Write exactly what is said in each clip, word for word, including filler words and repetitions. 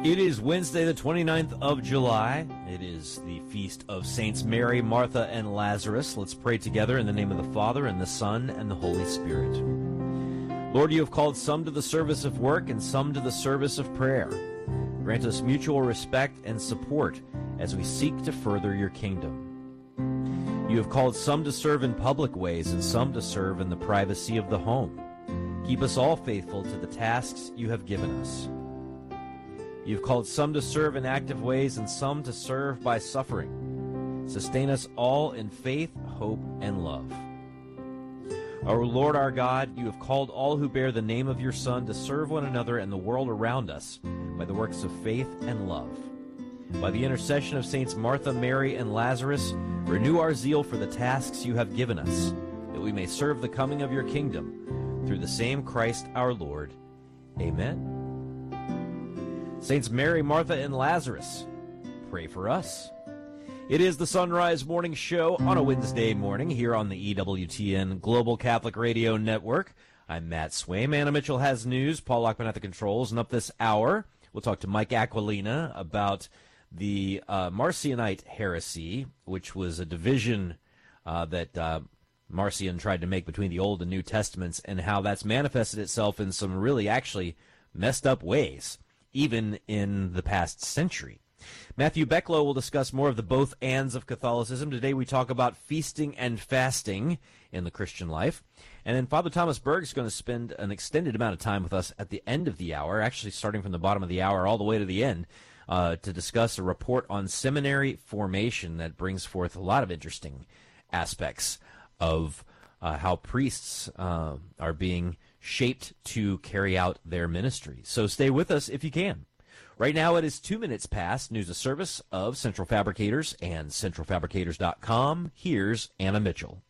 It is Wednesday, the twenty-ninth of July. It is the feast of Saints Mary, Martha, and Lazarus. Let's pray together in the name of the Father, and the Son, and the Holy Spirit. Lord, you have called some to the service of work and some to the service of prayer. Grant us mutual respect and support as we seek to further your kingdom. You have called some to serve in public ways and some to serve in the privacy of the home. Keep us all faithful to the tasks you have given us. You've called some to serve in active ways and some to serve by suffering. Sustain us all in faith, hope, and love. Our Lord, our God, you have called all who bear the name of your Son to serve one another and the world around us by the works of faith and love. By the intercession of Saints Martha, Mary, and Lazarus, renew our zeal for the tasks you have given us, that we may serve the coming of your kingdom through the same Christ our Lord. Amen. Saints Mary, Martha, and Lazarus, pray for us. It is the Sunrise Morning Show on a Wednesday morning here on the E W T N Global Catholic Radio Network. I'm Matt Swaim. Anna Mitchell has news. Paul Lockman at the controls. And up this hour, we'll talk to Mike Aquilina about the uh, Marcionite heresy, which was a division uh, that uh, Marcion tried to make between the Old and New Testaments, and how that's manifested itself in some really actually messed up ways, even in the past century. Matthew Becklow will discuss more of the both ands of Catholicism. Today we talk about feasting and fasting in the Christian life. And then Father Thomas Berg is going to spend an extended amount of time with us at the end of the hour, actually starting from the bottom of the hour all the way to the end, uh, to discuss a report on seminary formation that brings forth a lot of interesting aspects of uh, how priests uh, are being shaped to carry out their ministry. So stay with us if you can. Right now it is two minutes past news of service of Central Fabricators and central fabricators dot com. Here's Anna Mitchell.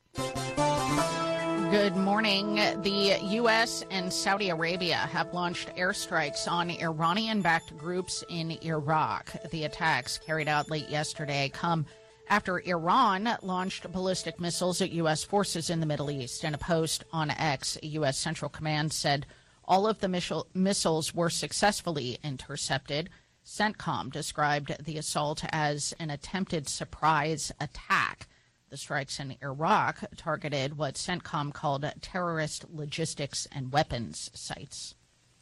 Good morning. The U S and Saudi Arabia have launched airstrikes on Iranian-backed groups in Iraq. The attacks carried out late yesterday come after Iran launched ballistic missiles at U S forces in the Middle East. In a post on X, U S Central Command said all of the missile missiles were successfully intercepted. CENTCOM described the assault as an attempted surprise attack. The strikes in Iraq targeted what CENTCOM called terrorist logistics and weapons sites.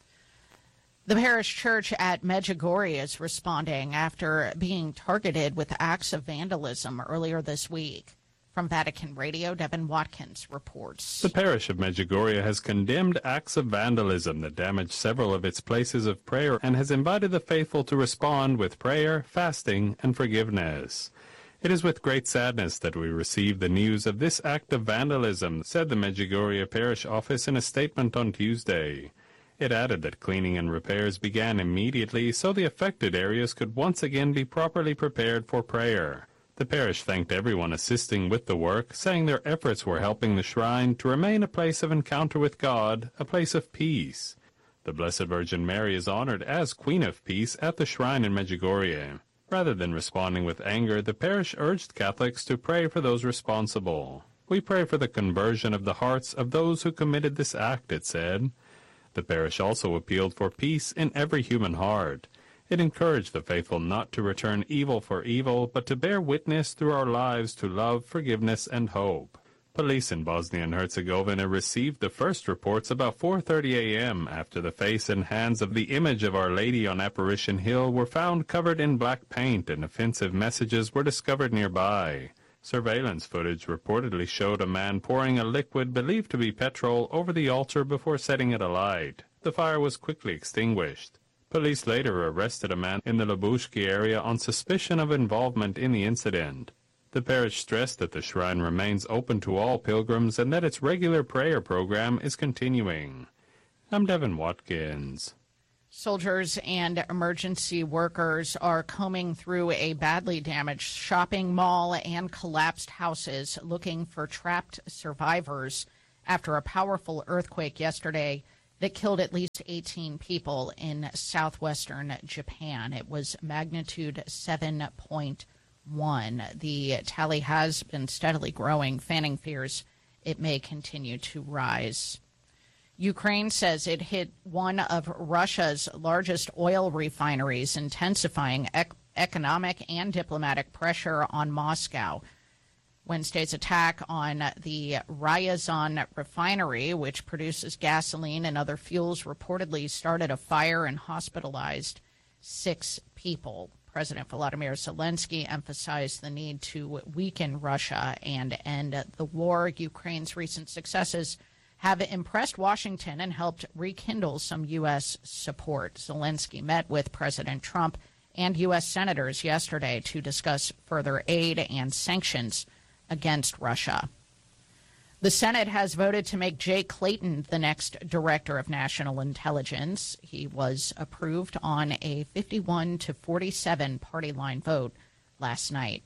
The parish church at Medjugorje is responding after being targeted with acts of vandalism earlier this week. From Vatican Radio, Devin Watkins reports. The parish of Medjugorje has condemned acts of vandalism that damaged several of its places of prayer and has invited the faithful to respond with prayer, fasting, and forgiveness. It is with great sadness that we receive the news of this act of vandalism, said the Medjugorje parish office in a statement on Tuesday. It added that cleaning and repairs began immediately so the affected areas could once again be properly prepared for prayer. The parish thanked everyone assisting with the work, saying their efforts were helping the shrine to remain a place of encounter with God, a place of peace. The Blessed Virgin Mary is honored as Queen of Peace at the shrine in Medjugorje. Rather than responding with anger, the parish urged Catholics to pray for those responsible. We pray for the conversion of the hearts of those who committed this act, it said. The parish also appealed for peace in every human heart. It encouraged the faithful not to return evil for evil, but to bear witness through our lives to love, forgiveness, and hope. Police in Bosnia and Herzegovina received the first reports about four thirty a.m. after the face and hands of the image of Our Lady on Apparition Hill were found covered in black paint and offensive messages were discovered nearby. Surveillance footage reportedly showed a man pouring a liquid believed to be petrol over the altar before setting it alight. The fire was quickly extinguished. Police later arrested a man in the Lubushki area on suspicion of involvement in the incident. The parish stressed that the shrine remains open to all pilgrims and that its regular prayer program is continuing. I'm Devin Watkins. Soldiers and emergency workers are combing through a badly damaged shopping mall and collapsed houses looking for trapped survivors after a powerful earthquake yesterday that killed at least eighteen people in southwestern Japan. It was magnitude seven point one. The tally has been steadily growing, fanning fears it may continue to rise. Ukraine says it hit one of Russia's largest oil refineries, intensifying ec- economic and diplomatic pressure on Moscow. Wednesday's attack on the Ryazan refinery, which produces gasoline and other fuels, reportedly started a fire and hospitalized six people. President Volodymyr Zelensky emphasized the need to weaken Russia and end the war. Ukraine's recent successes have impressed Washington and helped rekindle some U S support. Zelensky met with President Trump and U S senators yesterday to discuss further aid and sanctions against Russia. The Senate has voted to make Jay Clayton the next Director of National Intelligence. He was approved on a fifty-one to forty-seven party line vote last night.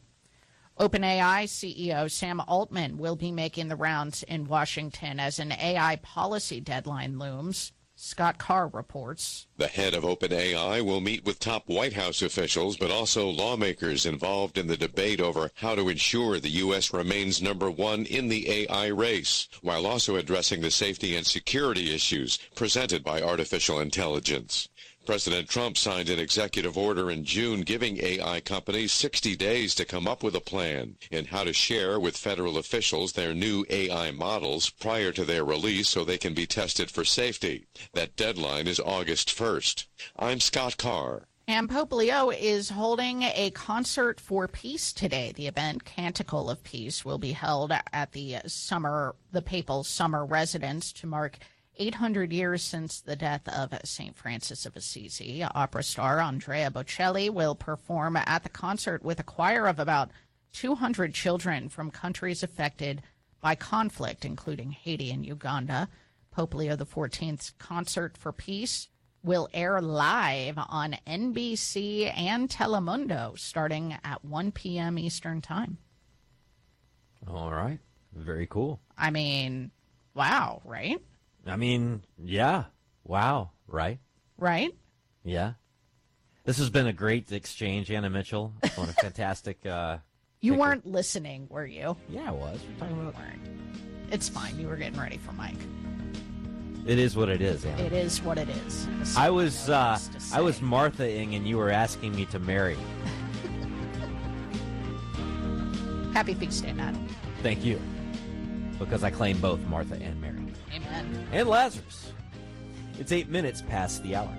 OpenAI C E O Sam Altman will be making the rounds in Washington as an A I policy deadline looms. Scott Carr reports. The head of OpenAI will meet with top White House officials, but also lawmakers involved in the debate over how to ensure the U S remains number one in the A I race, while also addressing the safety and security issues presented by artificial intelligence. President Trump signed an executive order in June giving A I companies sixty days to come up with a plan in how to share with federal officials their new A I models prior to their release so they can be tested for safety. That deadline is August first. I'm Scott Carr. And Pope Leo is holding a concert for peace today. The event, Canticle of Peace, will be held at the summer, the papal summer residence to mark eight hundred years since the death of Saint Francis of Assisi. Opera star Andrea Bocelli will perform at the concert with a choir of about two hundred children from countries affected by conflict, including Haiti and Uganda. Pope Leo the fourteenth's Concert for Peace will air live on N B C and Telemundo starting at one p.m. Eastern Time. All right. Very cool. I mean, wow, right? I mean, yeah. Wow. Right? Right? Yeah. This has been a great exchange, Anna Mitchell. On a fantastic... Uh, you picker. weren't listening, were you? Yeah, I was. We're talking about... It's fine. You were getting ready for Mike. It is what it is, Anna. It is what it is. I was, uh, I was Martha-ing, and you were asking me to marry. Happy feast day, Matt. Thank you. Because I claim both Martha and Mary. Amen. And Lazarus. It's eight minutes past the hour.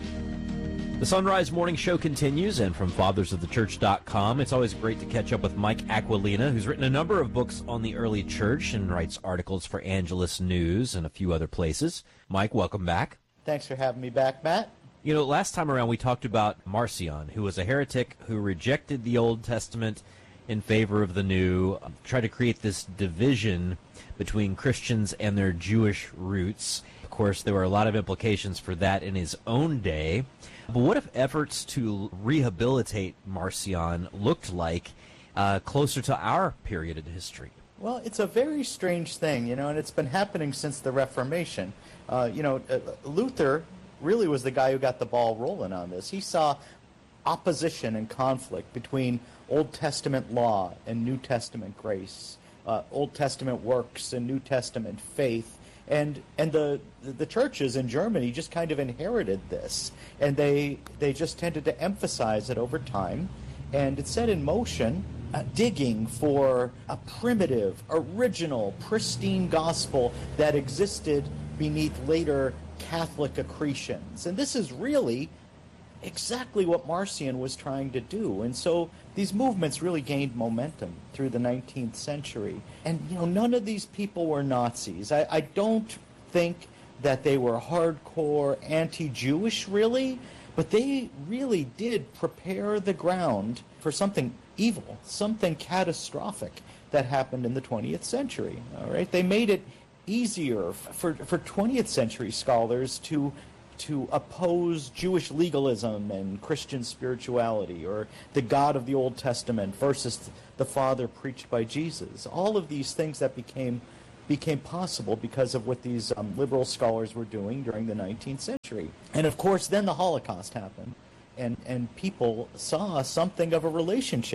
The Sunrise Morning Show continues, and from fathers of the church dot com, it's always great to catch up with Mike Aquilina, who's written a number of books on the early church and writes articles for Angelus News and a few other places. Mike, welcome back. Thanks for having me back, Matt. You know, last time around we talked about Marcion, who was a heretic who rejected the Old Testament in favor of the New, tried to create this division between Christians and their Jewish roots. Of course, there were a lot of implications for that in his own day. But what if efforts to rehabilitate Marcion looked like uh, closer to our period in history? Well, it's a very strange thing, you know, and it's been happening since the Reformation. Uh, you know, uh, Luther really was the guy who got the ball rolling on this. He saw opposition and conflict between Old Testament law and New Testament grace, uh, Old Testament works and New Testament faith. And and the the churches in Germany just kind of inherited this, and they they just tended to emphasize it over time, and it set in motion a digging for a primitive, original, pristine gospel that existed beneath later Catholic accretions. And this is really exactly what Marcion was trying to do. And so these movements really gained momentum through the nineteenth century. And, you know, none of these people were Nazis. I, I don't think that they were hardcore anti-Jewish, really, but they really did prepare the ground for something evil, something catastrophic that happened in the twentieth century. All right? They made it easier for, for twentieth century scholars to to oppose Jewish legalism and Christian spirituality, or the God of the Old Testament versus the Father preached by Jesus. All of these things that became became possible because of what these um, liberal scholars were doing during the nineteenth century. And of course, then the Holocaust happened, and, and people saw something of a relationship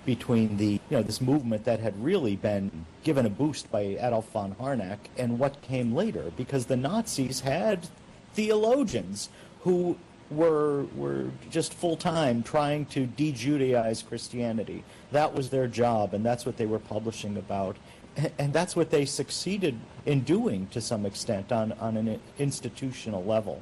between the, you know, this movement that had really been given a boost by Adolf von Harnack and what came later, because the Nazis had theologians who were were just full-time trying to de-Judaize Christianity. That was their job, and that's what they were publishing about. And that's what they succeeded in doing to some extent on, on an institutional level.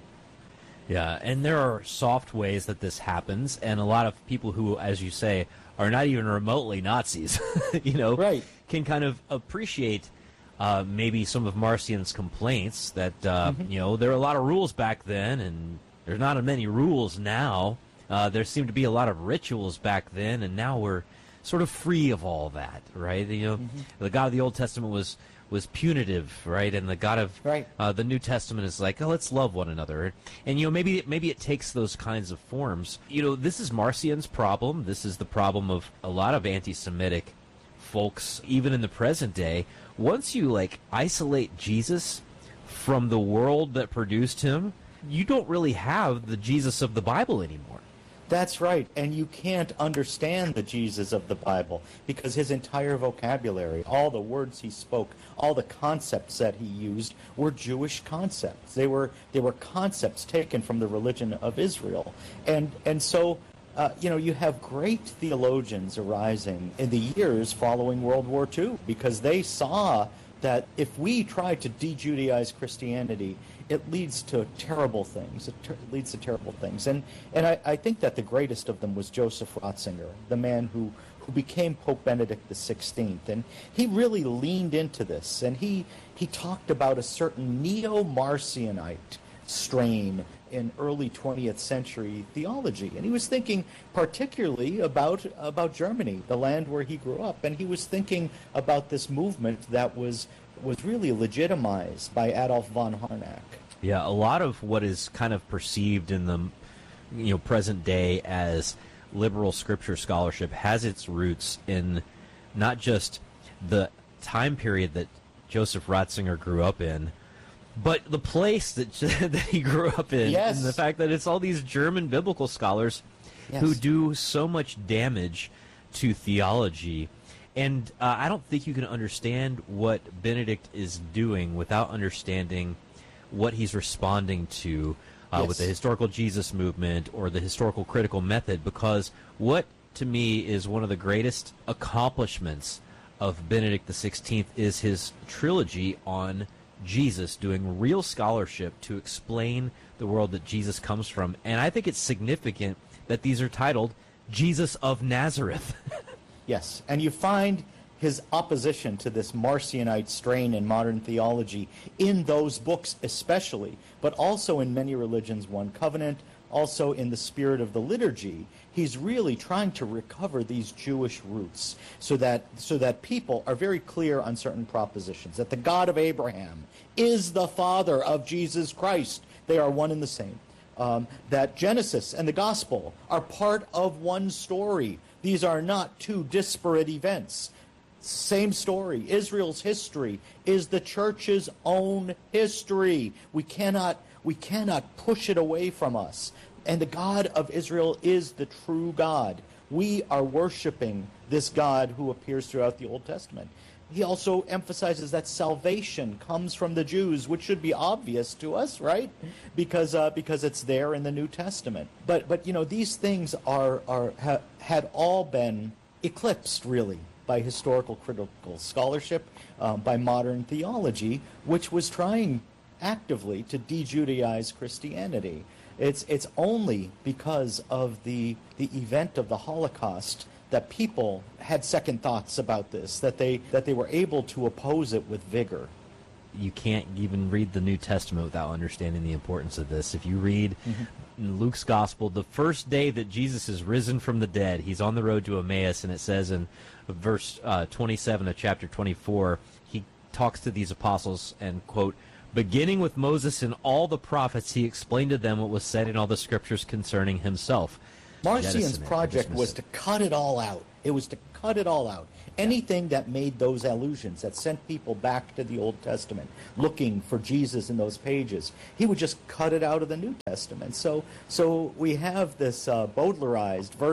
Yeah, and there are soft ways that this happens, and a lot of people who, as you say, are not even remotely Nazis, you know, right. can kind of appreciate uh, maybe some of Marcion's complaints that, uh, mm-hmm. you know, there are a lot of rules back then, and there's not as many rules now. Uh, there seemed to be a lot of rituals back then, and now we're sort of free of all that, right? You know, mm-hmm. the God of the Old Testament was was punitive, right? And the God of right. uh, the New Testament is like, oh, let's love one another. And, you know, maybe maybe it takes those kinds of forms. You know, this is Marcion's problem. This is the problem of a lot of anti-Semitic folks, even in the present day. Once you, like, isolate Jesus from the world that produced him, you don't really have the Jesus of the Bible anymore. That's right, and you can't understand the Jesus of the Bible because his entire vocabulary, all the words he spoke, all the concepts that he used were Jewish concepts. They were they were concepts taken from the religion of Israel, and and so uh, you know you have great theologians arising in the years following World War Two because they saw that if we try to de-Judaize Christianity, it leads to terrible things. It ter- leads to terrible things. And and I, I think that the greatest of them was Joseph Ratzinger, the man who, who became Pope Benedict the sixteenth. And he really leaned into this. And he, he talked about a certain neo-Marcionite strain in early twentieth century theology. And he was thinking particularly about about Germany, the land where he grew up. And he was thinking about this movement that was was really legitimized by Adolf von Harnack. Yeah, a lot of what is kind of perceived in the you know present day as liberal scripture scholarship has its roots in not just the time period that Joseph Ratzinger grew up in, but the place that that he grew up in, yes. and the fact that it's all these German biblical scholars yes. who do so much damage to theology. And uh, I don't think you can understand what Benedict is doing without understanding what he's responding to uh, yes. with the historical Jesus movement or the historical critical method, because what, to me, is one of the greatest accomplishments of Benedict the sixteenth is his trilogy on Jesus, doing real scholarship to explain the world that Jesus comes from. And I think it's significant that these are titled Jesus of Nazareth. Yes, and you find his opposition to this Marcionite strain in modern theology in those books especially, but also in Many Religions, One Covenant, also in the Spirit of the Liturgy. He's really trying to recover these Jewish roots so that so that people are very clear on certain propositions, that the God of Abraham is the Father of Jesus Christ. They are one and the same. Um, that Genesis and the Gospel are part of one story. These are not two disparate events. Same story. Israel's history is the church's own history. We cannot, we cannot push it away from us. And the God of Israel is the true God. We are worshiping this God who appears throughout the Old Testament. He also emphasizes that salvation comes from the Jews, which should be obvious to us, right? Because uh, because it's there in the New Testament. But but you know these things are are ha, had all been eclipsed really by historical critical scholarship, um, by modern theology, which was trying actively to de-Judaize Christianity. It's it's only because of the the event of the Holocaust that people had second thoughts about this, that they that they were able to oppose it with vigor. You can't even read the New Testament without understanding the importance of this. If you read mm-hmm. in Luke's Gospel, the first day that Jesus is risen from the dead, he's on the road to Emmaus, and it says in verse uh, twenty-seven of chapter twenty-four, he talks to these apostles and, quote, beginning with Moses and all the prophets, he explained to them what was said in all the scriptures concerning himself. Marcion's project was to cut it all out. It was to cut it all out. Anything that made those allusions, that sent people back to the Old Testament, looking for Jesus in those pages, he would just cut it out of the New Testament. So so we have this uh, Baudelarized version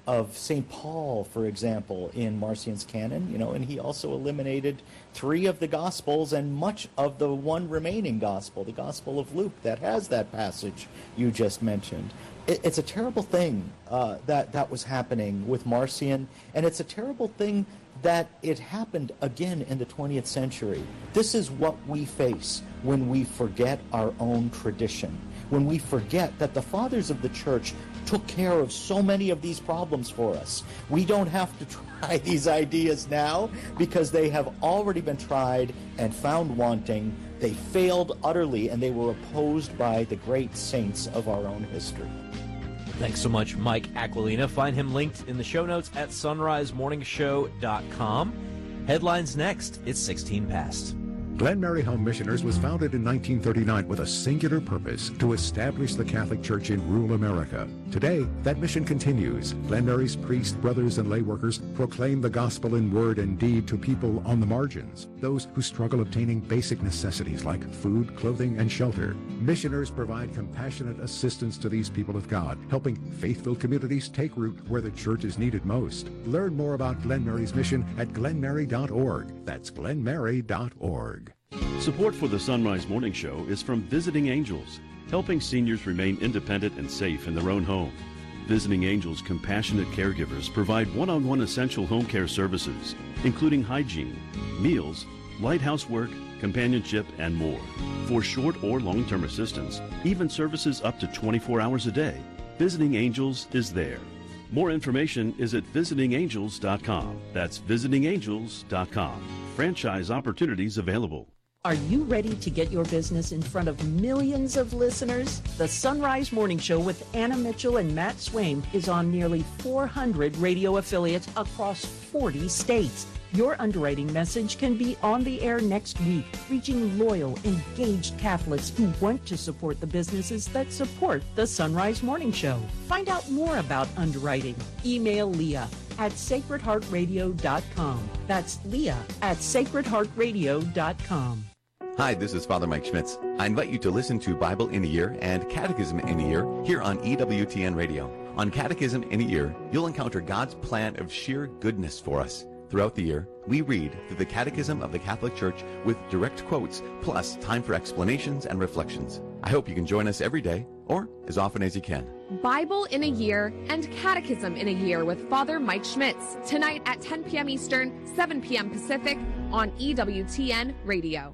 of Saint Paul, for example, in Marcion's canon, you know, and he also eliminated three of the Gospels and much of the one remaining Gospel, the Gospel of Luke, that has that passage you just mentioned. It, it's a terrible thing uh, that, that was happening with Marcion, and it's a terrible thing that it happened again in the twentieth century. This is what we face when we forget our own tradition, when we forget that the fathers of the church took care of so many of these problems for us. We don't have to try these ideas now because they have already been tried and found wanting. They failed utterly, and they were opposed by the great saints of our own history. Thanks so much, Mike Aquilina. Find him linked in the show notes at sunrise morning show dot com. Headlines next. It's sixteen past. Glen Mary Home Missioners was founded in nineteen thirty-nine with a singular purpose: to establish the Catholic Church in rural America. Today, that mission continues. Glen Mary's priests, brothers, and lay workers proclaim the gospel in word and deed to people on the margins, those who struggle obtaining basic necessities like food, clothing, and shelter. Missioners provide compassionate assistance to these people of God, helping faith-filled communities take root where the church is needed most. Learn more about Glen Mary's mission at glen mary dot org. That's glen mary dot org. Support for the Sunrise Morning Show is from Visiting Angels, helping seniors remain independent and safe in their own home. Visiting Angels compassionate caregivers provide one-on-one essential home care services, including hygiene, meals, lighthouse work, companionship, and more. For short or long-term assistance, even services up to twenty-four hours a day, Visiting Angels is there. More information is at visiting angels dot com. That's visiting angels dot com. Franchise opportunities available. Are you ready to get your business in front of millions of listeners? The Sunrise Morning Show with Anna Mitchell and Matt Swaim is on nearly four hundred radio affiliates across forty states. Your underwriting message can be on the air next week, reaching loyal, engaged Catholics who want to support the businesses that support the Sunrise Morning Show. Find out more about underwriting. Email Leah at sacred heart radio dot com. That's Leah at sacred heart radio dot com. Hi, this is Father Mike Schmitz. I invite you to listen to Bible in a Year and Catechism in a Year here on E W T N Radio. On Catechism in a Year, you'll encounter God's plan of sheer goodness for us. Throughout the year, we read through the Catechism of the Catholic Church with direct quotes, plus time for explanations and reflections. I hope you can join us every day, or as often as you can. Bible in a Year and Catechism in a Year with Father Mike Schmitz, tonight at ten p.m. Eastern, seven p.m. Pacific on E W T N Radio.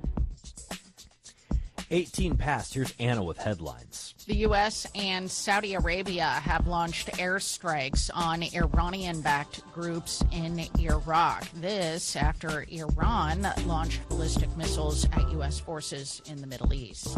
eighteen past. Here's Anna with headlines. The U S and Saudi Arabia have launched airstrikes on Iranian-backed groups in Iraq. This after Iran launched ballistic missiles at U S forces in the Middle East.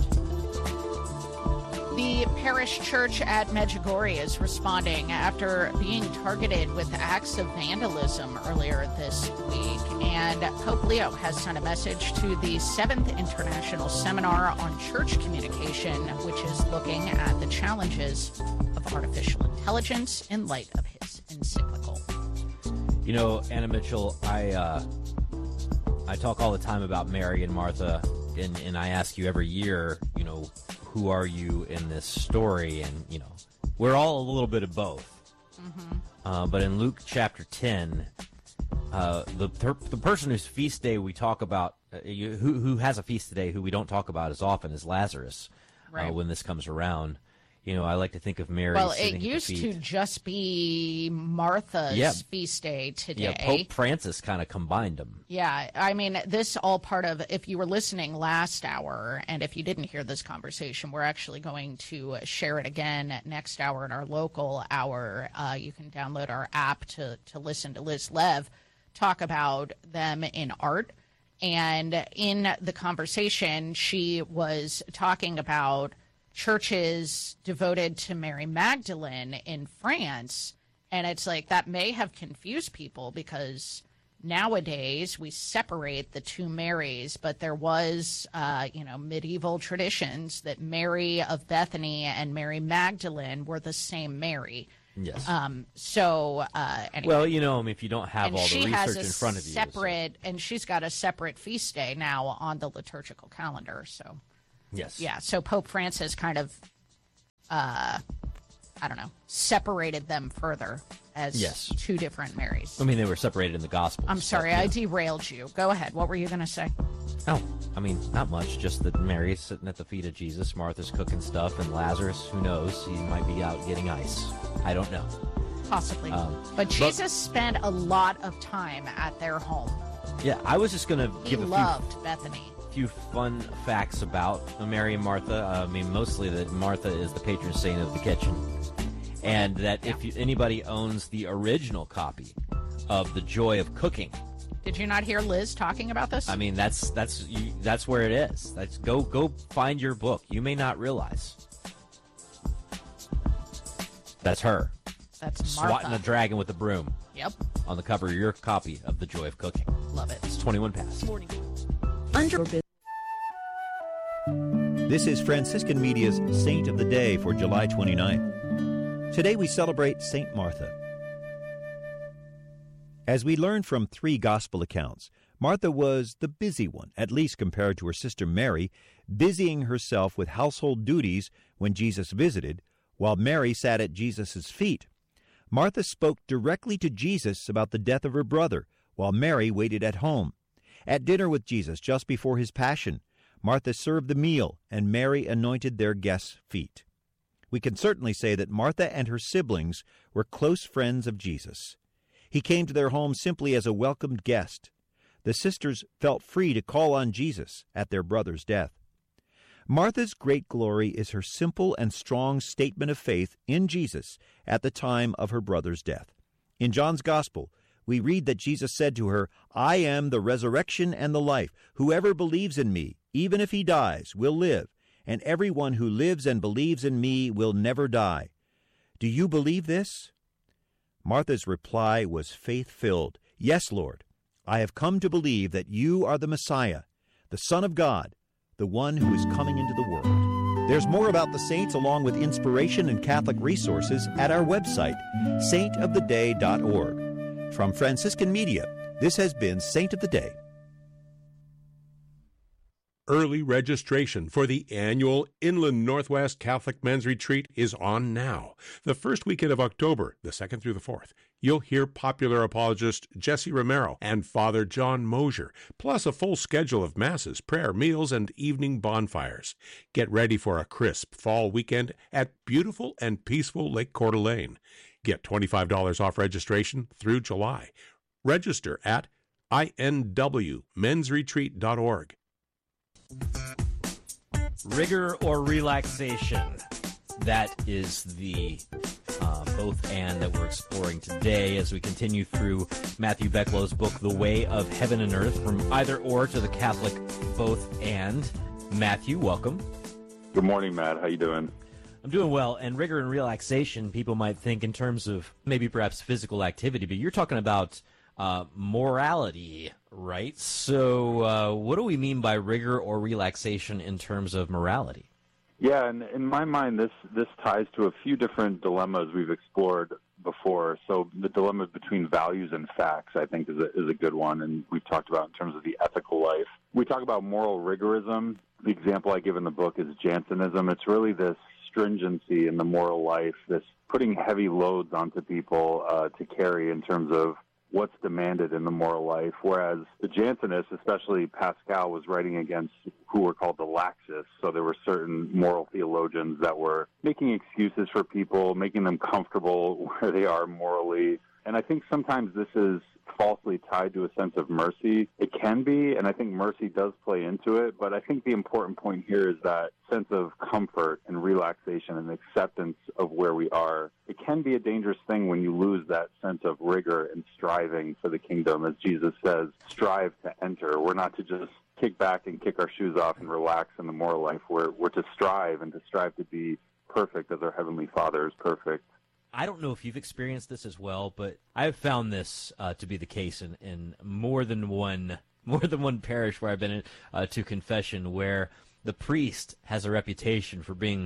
The parish church at Medjugorje is responding after being targeted with acts of vandalism earlier this week. And Pope Leo has sent a message to the seventh International Seminar on Church Communication, which is looking at the challenges of artificial intelligence in light of his encyclical. You know, Anna Mitchell, I uh, I talk all the time about Mary and Martha, and, and I ask you every year, you know, who are you in this story? And, you know, we're all a little bit of both. Mm-hmm. Uh, but in Luke chapter ten, uh, the the person whose feast day we talk about, uh, you, who who has a feast today, who we don't talk about as often, is Lazarus. Right. Uh, when this comes around, you know, I like to think of Mary. Well, it used to just be Martha's yeah. feast day today. Yeah, Pope Francis kind of combined them. Yeah, I mean, this all part of, if you were listening last hour, and if you didn't hear this conversation, we're actually going to share it again next hour in our local hour. Uh, you can download our app to, to listen to Liz Lev talk about them in art. And in the conversation, she was talking about churches devoted to Mary Magdalene in France. And it's like that may have confused people because nowadays we separate the two Marys, but there was, uh, you know, medieval traditions that Mary of Bethany and Mary Magdalene were the same Mary. Yes. Um, so, uh, anyway. Well, you know, I mean, if you don't have and all the she research has a in front of you. Separate, so. And she's got a separate feast day now on the liturgical calendar. So, yes. Yeah. So Pope Francis kind of uh, I don't know, separated them further as yes. two different Marys. I mean, they were separated in the Gospels. I'm sorry, but, I yeah. derailed you. Go ahead. What were you going to say? Oh, I mean, not much. Just that Mary's sitting at the feet of Jesus, Martha's cooking stuff, and Lazarus, who knows, he might be out getting ice. I don't know. Possibly. Um, but Jesus but, spent a lot of time at their home. Yeah, I was just going to give he a loved few, Bethany. few fun facts about Mary and Martha. Uh, I mean, mostly that Martha is the patron saint of the kitchen. And that if you, anybody owns the original copy of The Joy of Cooking. Did you not hear Liz talking about this? I mean, that's that's you, that's where it is. That's go go find your book. You may not realize. That's her. That's Martha. Swatting a dragon with a broom. Yep. On the cover of your copy of The Joy of Cooking. Love it. It's twenty-one past. Morning. Under This is Franciscan Media's Saint of the Day for July twenty-ninth. Today we celebrate Saint Martha. As we learn from three gospel accounts, Martha was the busy one, at least compared to her sister Mary, busying herself with household duties when Jesus visited, while Mary sat at Jesus' feet. Martha spoke directly to Jesus about the death of her brother, while Mary waited at home. At dinner with Jesus just before his passion, Martha served the meal, and Mary anointed their guests' feet. We can certainly say that Martha and her siblings were close friends of Jesus. He came to their home simply as a welcomed guest. The sisters felt free to call on Jesus at their brother's death. Martha's great glory is her simple and strong statement of faith in Jesus at the time of her brother's death. In John's Gospel, we read that Jesus said to her, "I am the resurrection and the life. Whoever believes in me, even if he dies, will live, and everyone who lives and believes in me will never die. Do you believe this?" Martha's reply was faith-filled. "Yes, Lord, I have come to believe that you are the Messiah, the Son of God, the one who is coming into the world." There's more about the saints along with inspiration and Catholic resources at our website, saint of the day dot org. From Franciscan Media, this has been Saint of the Day. Early registration for the annual Inland Northwest Catholic Men's Retreat is on now. The first weekend of October, the second through the fourth, you'll hear popular apologist Jesse Romero and Father John Mosier, plus a full schedule of masses, prayer, meals, and evening bonfires. Get ready for a crisp fall weekend at beautiful and peaceful Lake Coeur d'Alene. Get twenty-five dollars off registration through July. Register at I N W mens retreat dot org. Rigor or relaxation? That is the uh, both and that we're exploring today as we continue through Matthew Becklow's book, The Way of Heaven and Earth, from either or to the Catholic both and. Matthew, welcome. Good morning, Matt. How you doing? I'm doing well. And rigor and relaxation, people might think in terms of maybe perhaps physical activity, but you're talking about uh, morality, right? So uh, what do we mean by rigor or relaxation in terms of morality? Yeah, and in my mind, this this ties to a few different dilemmas we've explored before. So the dilemma between values and facts, I think, is a, is a good one, and we've talked about in terms of the ethical life. We talk about moral rigorism. The example I give in the book is Jansenism. It's really this stringency in the moral life, this putting heavy loads onto people uh, to carry in terms of what's demanded in the moral life, whereas the Jansenists, especially Pascal, was writing against who were called the laxists. So there were certain moral theologians that were making excuses for people, making them comfortable where they are morally. And I think sometimes this is falsely tied to a sense of mercy. It can be, and I think mercy does play into it, but I think the important point here is that sense of comfort and relaxation and acceptance of where we are. It can be a dangerous thing when you lose that sense of rigor and striving for the kingdom. As Jesus says, strive to enter. We're not to just kick back and kick our shoes off and relax in the moral life. We're, we're to strive and to strive to be perfect as our Heavenly Father is perfect. I don't know if you've experienced this as well, but I've found this uh, to be the case in, in more than one more than one parish where I've been in, uh, to confession, where the priest has a reputation for being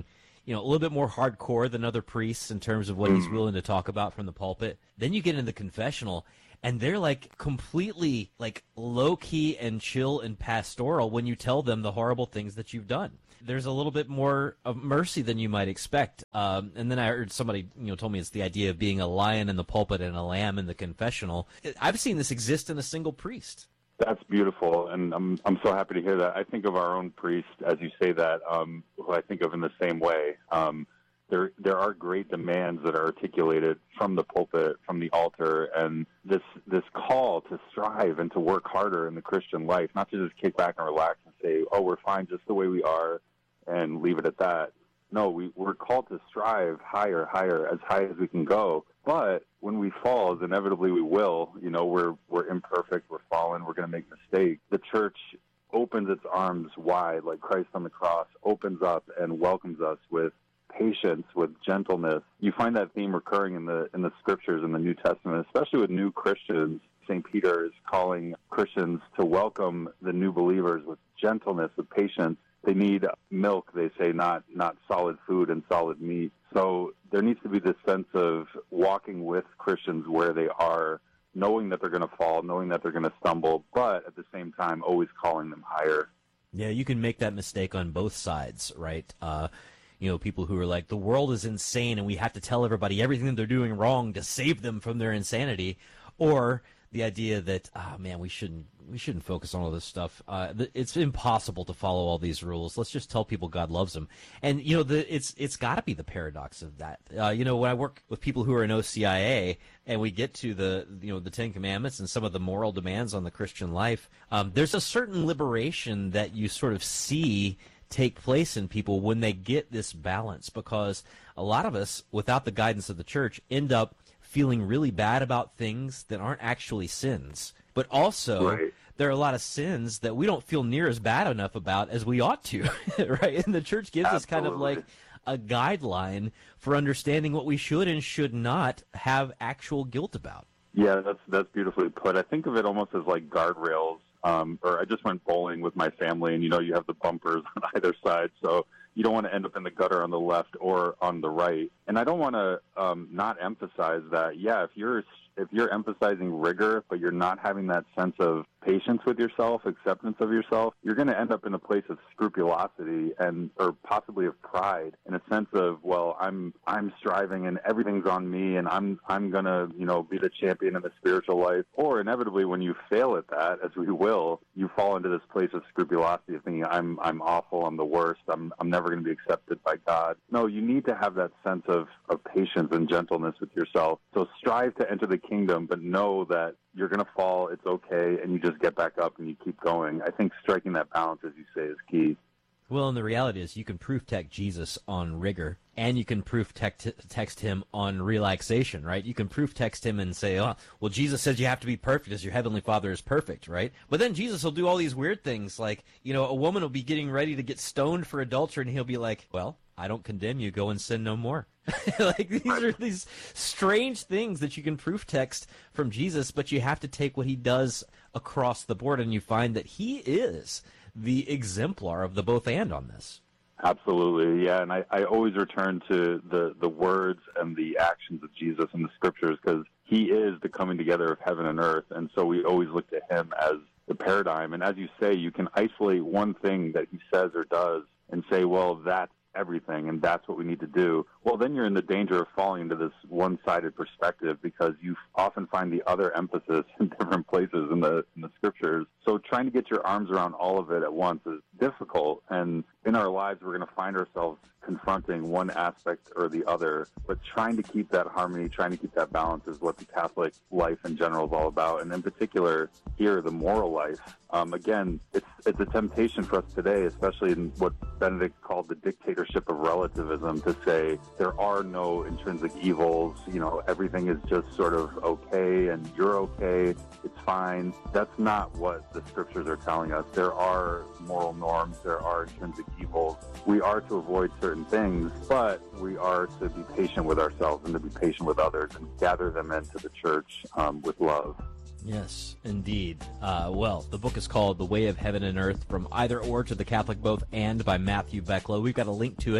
you know, a little bit more hardcore than other priests in terms of what he's willing to talk about from the pulpit. Then you get in the confessional, and they're like completely like low-key and chill and pastoral when you tell them the horrible things that you've done. There's a little bit more of mercy than you might expect. Um, and then I heard somebody, you know, told me it's the idea of being a lion in the pulpit and a lamb in the confessional. I've seen this exist in a single priest. That's beautiful, and I'm I'm so happy to hear that. I think of our own priest, as you say that, um, who I think of in the same way. Um, there there are great demands that are articulated from the pulpit, from the altar, and this this call to strive and to work harder in the Christian life, not to just kick back and relax and say, oh, we're fine just the way we are, and leave it at that. No, we, we're called to strive higher, higher, as high as we can go. But when we fall, as inevitably we will, you know, we're we're imperfect, we're fallen, we're going to make mistakes. The church opens its arms wide, like Christ on the cross, opens up and welcomes us with patience, with gentleness. You find that theme recurring in the in the scriptures in the New Testament, especially with new Christians. Saint Peter is calling Christians to welcome the new believers with gentleness, with patience. They need milk, they say, not not solid food and solid meat. So there needs to be this sense of walking with Christians where they are, knowing that they're going to fall, knowing that they're going to stumble, but at the same time always calling them higher. Yeah, you can make that mistake on both sides, right? Uh, you know, people who are like, the world is insane and we have to tell everybody everything that they're doing wrong to save them from their insanity. Or the idea that, oh, man, we shouldn't we shouldn't focus on all this stuff. Uh, it's impossible to follow all these rules. Let's just tell people God loves them. And, you know, the, it's it's got to be the paradox of that. Uh, you know, when I work with people who are in O C I A and we get to the, you know, the Ten Commandments and some of the moral demands on the Christian life, um, there's a certain liberation that you sort of see take place in people when they get this balance, because a lot of us, without the guidance of the church, end up feeling really bad about things that aren't actually sins. But also, right, there are a lot of sins that we don't feel near as bad enough about as we ought to, right? And the church gives Absolutely. us kind of like a guideline for understanding what we should and should not have actual guilt about. Yeah, that's that's beautifully put. I think of it almost as like guardrails. Um, or I just went bowling with my family, and, you know, you have the bumpers on either side, so you don't want to end up in the gutter on the left or on the right. And I don't want to um, not emphasize that, yeah, if you're if you're emphasizing rigor, but you're not having that sense of patience with yourself, acceptance of yourself, you're going to end up in a place of scrupulosity and or possibly of pride, in a sense of, well, I'm I'm striving and everything's on me, and I'm I'm going to, you know, be the champion in the spiritual life. Or inevitably, when you fail at that, as we will, you fall into this place of scrupulosity of thinking, I'm I'm awful, I'm the worst, I'm I'm never going to be accepted by God. No, you need to have that sense of, of patience and gentleness with yourself. So strive to enter the kingdom, but know that you're going to fall, it's okay, and you just get back up and you keep going. I think striking that balance, as you say, is key. Well, and the reality is you can proof text Jesus on rigor, and you can proof text, text him on relaxation, right? You can proof text him and say, oh, well, Jesus says you have to be perfect as your heavenly Father is perfect, right? But then Jesus will do all these weird things, like, you know, a woman will be getting ready to get stoned for adultery, and he'll be like, well, I don't condemn you, go and sin no more. Like, these are these strange things that you can proof text from Jesus, but you have to take what he does across the board, and you find that he is the exemplar of the both and on this. Absolutely, yeah, and I, I always return to the, the words and the actions of Jesus in the scriptures, because he is the coming together of heaven and earth, and so we always look to him as the paradigm. And as you say, you can isolate one thing that he says or does and say, well, that's everything, and that's what we need to do. Well, then you're in the danger of falling into this one-sided perspective, because you often find the other emphasis in different places in the in the scriptures. So trying to get your arms around all of it at once is difficult, and in our lives we're going to find ourselves confronting one aspect or the other, but trying to keep that harmony, trying to keep that balance is what the Catholic life in general is all about, and in particular here, the moral life. Um, again, it's it's a temptation for us today, especially in what Benedict called the dictatorship of relativism, to say there are no intrinsic evils, you know, everything is just sort of okay and you're okay, it's fine. That's not what the scriptures are telling us. There are moral norms, there are intrinsic evils. We are to avoid certain things, but we are to be patient with ourselves and to be patient with others and gather them into the church um, with love. Yes, indeed. Uh, well, the book is called The Way of Heaven and Earth, From Either Or to the Catholic Both And by Matthew Becklow. We've got a link to it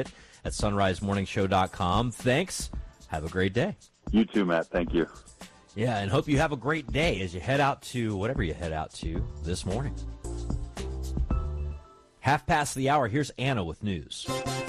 at sunrise morning show dot com. Thanks. Have a great day. You too, Matt. Thank you. Yeah, and hope you have a great day as you head out to whatever you head out to this morning. Half past the hour, here's Anna with news.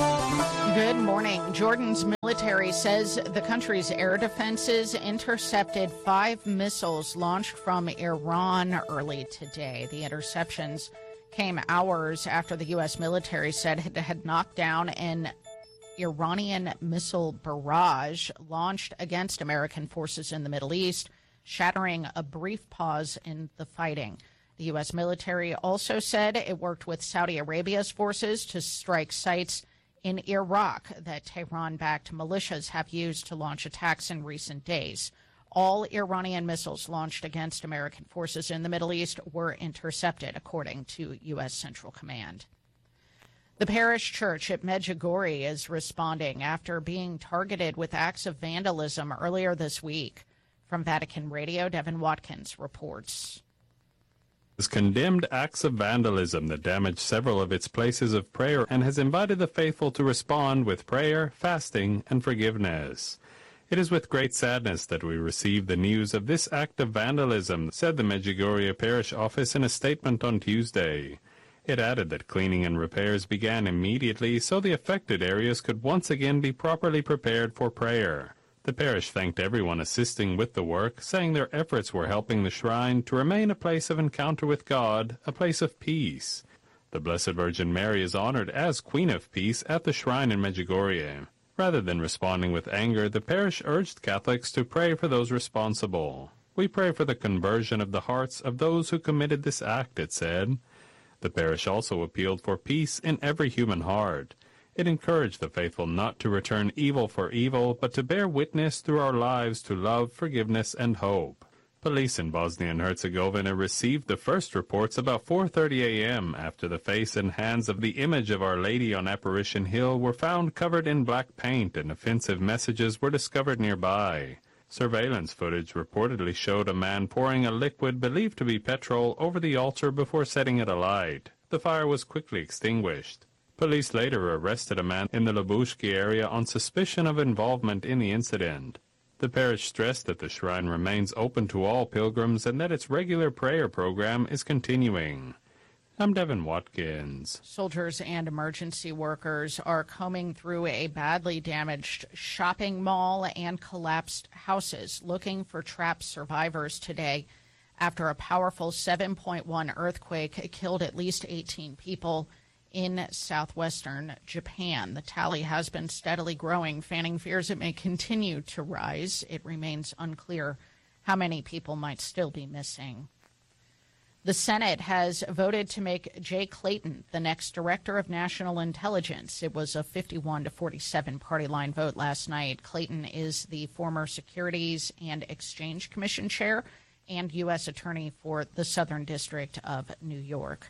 Good morning. Jordan's military says the country's air defenses intercepted five missiles launched from Iran early today. The interceptions came hours after the U S military said it had knocked down an Iranian missile barrage launched against American forces in the Middle East, shattering a brief pause in the fighting. The U S military also said it worked with Saudi Arabia's forces to strike sites in Iraq that Tehran-backed militias have used to launch attacks in recent days. All Iranian missiles launched against American forces in the Middle East were intercepted, according to U S Central Command. The parish church at Medjugorje is responding after being targeted with acts of vandalism earlier this week. From Vatican Radio, Devin Watkins reports. Has condemned acts of vandalism that damaged several of its places of prayer and has invited the faithful to respond with prayer, fasting, and forgiveness. It is with great sadness that we receive the news of this act of vandalism, said the Medjugorje Parish Office in a statement on Tuesday. It added that cleaning and repairs began immediately so the affected areas could once again be properly prepared for prayer. The parish thanked everyone assisting with the work, saying their efforts were helping the shrine to remain a place of encounter with God, a place of peace. The Blessed Virgin Mary is honored as Queen of Peace at the shrine in Medjugorje. Rather than responding with anger, the parish urged Catholics to pray for those responsible. We pray for the conversion of the hearts of those who committed this act, it said. The parish also appealed for peace in every human heart. It encouraged the faithful not to return evil for evil, but to bear witness through our lives to love, forgiveness, and hope. Police in Bosnia and Herzegovina received the first reports about four thirty a.m. after the face and hands of the image of Our Lady on Apparition Hill were found covered in black paint and offensive messages were discovered nearby. Surveillance footage reportedly showed a man pouring a liquid believed to be petrol over the altar before setting it alight. The fire was quickly extinguished. Police later arrested a man in the Lubushki area on suspicion of involvement in the incident. The parish stressed that the shrine remains open to all pilgrims and that its regular prayer program is continuing. I'm Devin Watkins. Soldiers and emergency workers are combing through a badly damaged shopping mall and collapsed houses, looking for trapped survivors today after a powerful seven point one earthquake killed at least eighteen people in southwestern Japan. The tally has been steadily growing, fanning fears it may continue to rise. It remains unclear how many people might still be missing. The Senate has voted to make Jay Clayton the next Director of National Intelligence. It was a fifty-one to forty-seven party line vote last night. Clayton is the former Securities and Exchange Commission chair and U S Attorney for the Southern District of New York.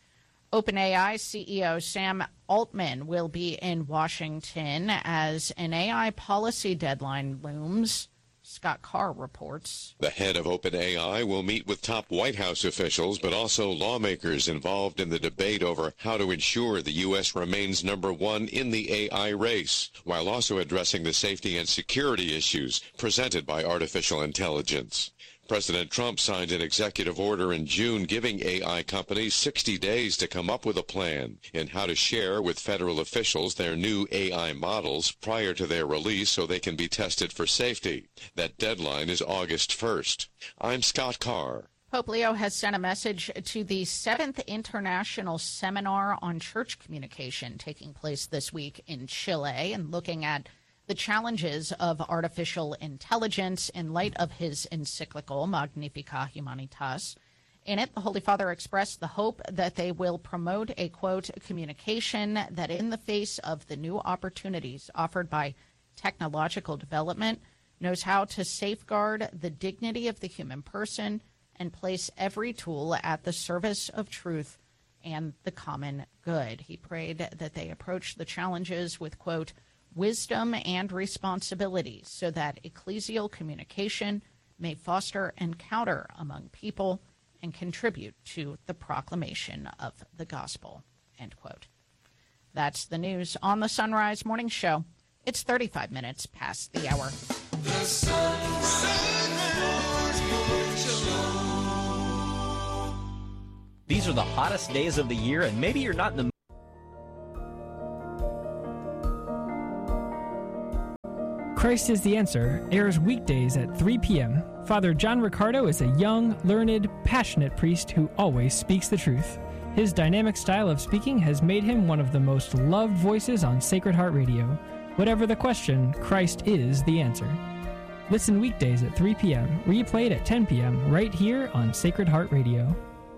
OpenAI C E O Sam Altman will be in Washington as an A I policy deadline looms. Scott Carr reports. The head of OpenAI will meet with top White House officials, but also lawmakers involved in the debate over how to ensure the U S remains number one in the A I race, while also addressing the safety and security issues presented by artificial intelligence. President Trump signed an executive order in June giving A I companies sixty days to come up with a plan in how to share with federal officials their new A I models prior to their release so they can be tested for safety. That deadline is August first. I'm Scott Carr. Pope Leo has sent a message to the seventh International Seminar on Church Communication taking place this week in Chile and looking at the challenges of artificial intelligence in light of his encyclical Magnificat Humanitas. In it, the Holy Father expressed the hope that they will promote a, quote, communication that in the face of the new opportunities offered by technological development knows how to safeguard the dignity of the human person and place every tool at the service of truth and the common good. He prayed that they approach the challenges with, quote, wisdom and responsibility so that ecclesial communication may foster encounter among people and contribute to the proclamation of the gospel, end quote. That's the news on the Sunrise Morning Show. It's thirty-five minutes past the hour. The Sunrise Morning Show. These are the hottest days of the year, and maybe you're not in the Christ is the Answer airs weekdays at three p.m. Father John Ricardo is a young, learned, passionate priest who always speaks the truth. His dynamic style of speaking has made him one of the most loved voices on Sacred Heart Radio. Whatever the question, Christ is the answer. Listen weekdays at three p.m., replayed at ten p.m. right here on Sacred Heart Radio.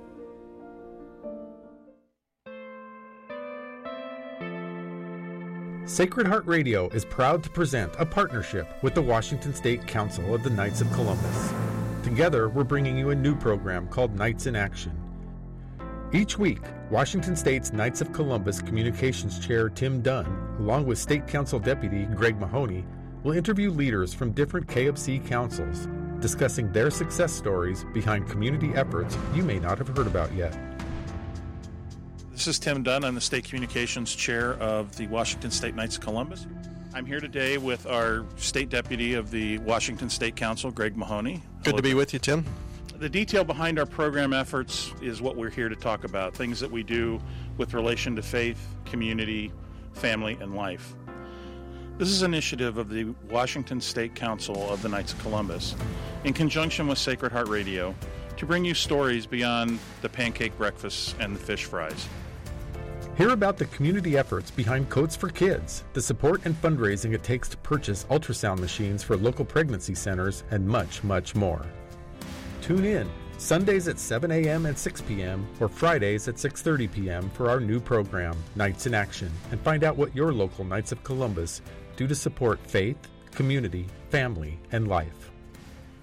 Sacred Heart Radio is proud to present a partnership with the Washington State Council of the Knights of Columbus. Together, we're bringing you a new program called Knights in Action. Each week, Washington State's Knights of Columbus Communications Chair Tim Dunn, along with State Council Deputy Greg Mahoney, will interview leaders from different K F C councils, discussing their success stories behind community efforts you may not have heard about yet. This is Tim Dunn. I'm the State Communications Chair of the Washington State Knights of Columbus. I'm here today with our State Deputy of the Washington State Council, Greg Mahoney. Good to be with you, Tim. The detail behind our program efforts is what we're here to talk about, things that we do with relation to faith, community, family, and life. This is an initiative of the Washington State Council of the Knights of Columbus in conjunction with Sacred Heart Radio to bring you stories beyond the pancake breakfasts and the fish fries. Hear about the community efforts behind Coats for Kids, the support and fundraising it takes to purchase ultrasound machines for local pregnancy centers, and much, much more. Tune in Sundays at seven a.m. and six p.m. or Fridays at six thirty p.m. for our new program, Knights in Action, and find out what your local Knights of Columbus do to support faith, community, family, and life.